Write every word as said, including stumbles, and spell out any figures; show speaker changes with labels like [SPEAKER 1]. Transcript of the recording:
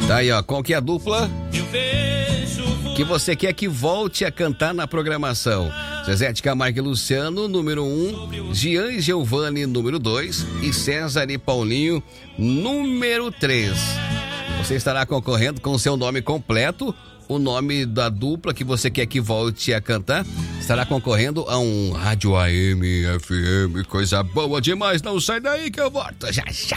[SPEAKER 1] Tá aí, ó, qual que é a dupla que você quer que volte a cantar na programação? Zezé de Camargo e Luciano, número um, Gian e Giovanni, número dois, e César e Paulinho, número três. Você estará concorrendo com o seu nome completo, o nome da dupla que você quer que volte a cantar, estará concorrendo a um rádio A M, F M, coisa boa demais. Não sai daí que eu volto já já.